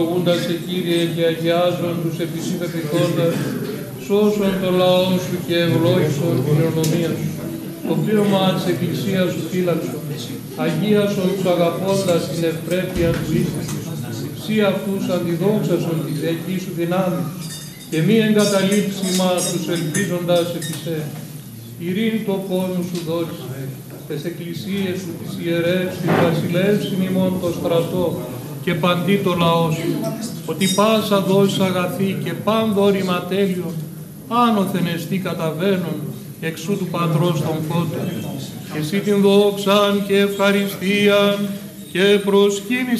Ούντα σε Κύριε και αγιάζον τους επισύμβευτικόντας, σώσον το λαό σου και ευλόγησον την ορνομία σου. Το πλήρωμα της Εκκλησίας σου φύλαξον, αγίασον τους αγαπώντας την ευπρέπεια του ίσθους. Ψή αυτούς αντιδόξασον τη θεϊκή σου δυνάμει και μη εγκαταλείψει μας τους ελπίζοντας επί σε. Ειρήνη το κόσμο σου δόρισε, τες εκκλησίες σου τις ιερεύσει, βασιλεύσει ημών το στρατό και παντί το λαό σου, ότι πάσα δόσεις αγαθή και παν δόρημα τέλειο, άνωθεν εστί καταβαίνουν εξού του Πατρός των φώτων. Και εσύ την δόξαν και ευχαριστίαν και προσκύνησαν